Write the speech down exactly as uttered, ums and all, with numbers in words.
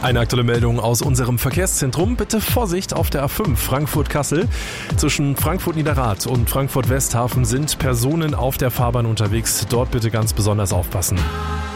Eine aktuelle Meldung aus unserem Verkehrszentrum. Bitte Vorsicht auf der A fünf Frankfurt-Kassel. Zwischen Frankfurt-Niederrad und Frankfurt-Westhafen sind Personen auf der Fahrbahn unterwegs. Dort bitte ganz besonders aufpassen.